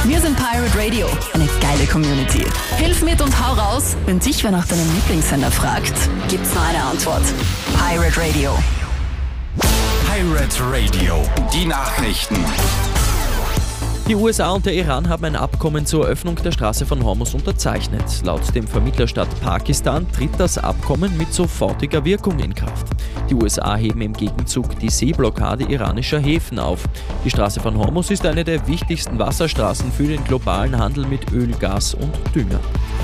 Wir sind Pirate Radio, eine geile Community. Hilf mit und hau raus, wenn dich wer nach deinem Lieblingssender fragt. Gibt's nur eine Antwort. Pirate Radio. Pirate Radio, die Nachrichten. Die USA und der Iran haben ein Abkommen zur Öffnung der Straße von Hormuz unterzeichnet. Laut dem Vermittlerstaat Pakistan tritt das Abkommen mit sofortiger Wirkung in Kraft. Die USA heben im Gegenzug die Seeblockade iranischer Häfen auf. Die Straße von Hormuz ist eine der wichtigsten Wasserstraßen für den globalen Handel mit Öl, Gas und Dünger.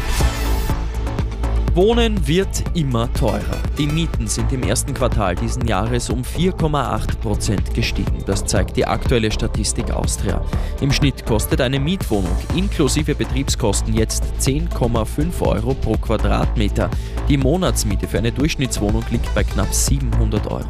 Wohnen wird immer teurer. Die Mieten sind im ersten Quartal diesen Jahres um 4,8% gestiegen. Das zeigt die aktuelle Statistik Austria. Im Schnitt kostet eine Mietwohnung inklusive Betriebskosten jetzt 10,5 Euro pro Quadratmeter. Die Monatsmiete für eine Durchschnittswohnung liegt bei knapp 700 Euro.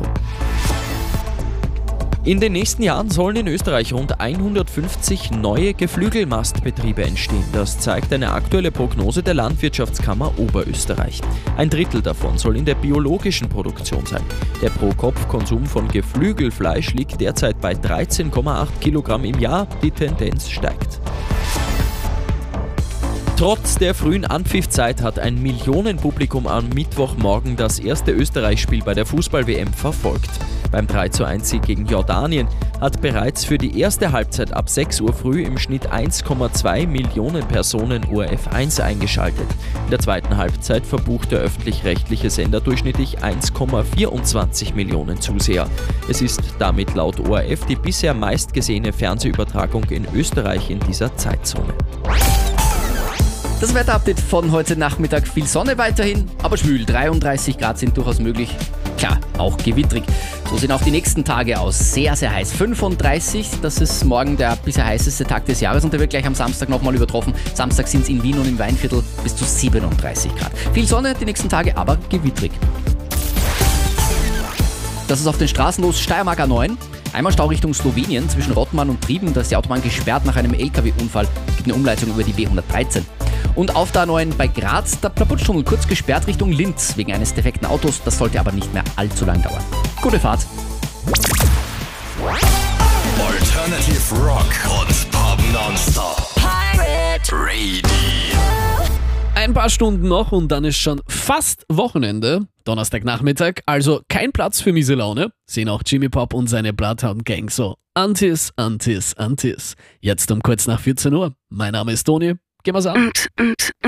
In den nächsten Jahren sollen in Österreich rund 150 neue Geflügelmastbetriebe entstehen. Das zeigt eine aktuelle Prognose der Landwirtschaftskammer Oberösterreich. Ein Drittel davon soll in der biologischen Produktion sein. Der Pro-Kopf-Konsum von Geflügelfleisch liegt derzeit bei 13,8 Kilogramm im Jahr. Die Tendenz steigt. Trotz der frühen Anpfiffzeit hat ein Millionenpublikum am Mittwochmorgen das erste Österreich-Spiel bei der Fußball-WM verfolgt. Beim 3:1-Sieg gegen Jordanien hat bereits für die erste Halbzeit ab 6 Uhr früh im Schnitt 1,2 Millionen Personen ORF 1 eingeschaltet. In der zweiten Halbzeit verbucht der öffentlich-rechtliche Sender durchschnittlich 1,24 Millionen Zuseher. Es ist damit laut ORF die bisher meistgesehene Fernsehübertragung in Österreich in dieser Zeitzone. Das Wetterupdate von heute Nachmittag: viel Sonne weiterhin, aber schwül. 33 Grad sind durchaus möglich. Klar, auch gewittrig. So sehen auch die nächsten Tage aus. Sehr, sehr heiß. 35, das ist morgen der bisher heißeste Tag des Jahres und der wird gleich am Samstag nochmal übertroffen. Samstag sind es in Wien und im Weinviertel bis zu 37 Grad. Viel Sonne die nächsten Tage, aber gewittrig. Das ist auf den Straßen los. Steiermark A9. Einmal Stau Richtung Slowenien zwischen Rottmann und Trieben. Da ist die Autobahn gesperrt nach einem LKW-Unfall. Es gibt eine Umleitung über die B113. Und auf der A9 bei Graz, der Plaputschtunnel kurz gesperrt Richtung Linz wegen eines defekten Autos. Das sollte aber nicht mehr allzu lang dauern. Gute Fahrt. Alternative Rock und Pop nonstop. Pirate Radio. Ein paar Stunden noch und dann ist schon fast Wochenende, Donnerstagnachmittag, also kein Platz für miese Laune, sehen auch Jimmy Pop und seine Bloodhound Gang so. Antis, Antis, Antis. Jetzt um kurz nach 14 Uhr. Mein Name ist Toni, gehen wir's an.